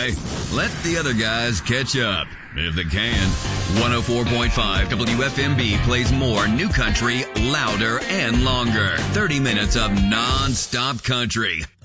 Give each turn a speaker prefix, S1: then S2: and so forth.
S1: Hey, let the other guys catch up, if they can. 104.5 WFMB plays more new country, louder and longer. 30 minutes of non-stop country.